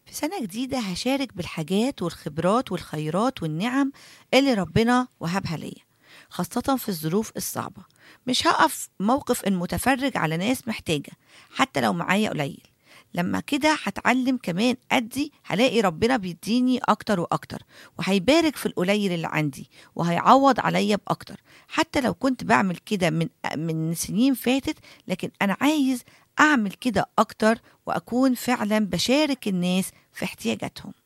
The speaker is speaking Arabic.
في سنة جديدة هشارك بالحاجات والخبرات والخيرات والنعم اللي ربنا وهبها ليا، خاصة في الظروف الصعبة. مش هقف موقف المتفرج على ناس محتاجة حتى لو معايا قليل. لما كده هتعلم كمان أدي، هلاقي ربنا بيديني أكتر وأكتر، وهيبارك في القليل اللي عندي وهيعوض عليا بأكتر. حتى لو كنت بعمل كده من سنين فاتت، لكن أنا عايز أعمل كده أكتر وأكون فعلا بشارك الناس في احتياجاتهم.